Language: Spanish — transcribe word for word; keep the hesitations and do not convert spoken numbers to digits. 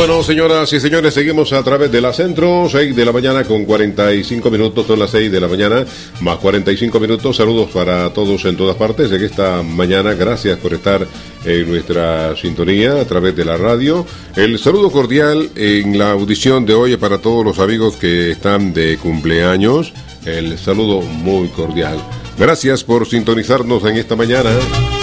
Bueno, señoras y señores, seguimos a través de la Centro, seis de la mañana con cuarenta y cinco minutos, son las seis de la mañana, más cuarenta y cinco minutos. Saludos para todos en todas partes de esta mañana. Gracias por estar en nuestra sintonía a través de la radio. El saludo cordial en la audición de hoy para todos los amigos que están de cumpleaños. El saludo muy cordial. Gracias por sintonizarnos en esta mañana.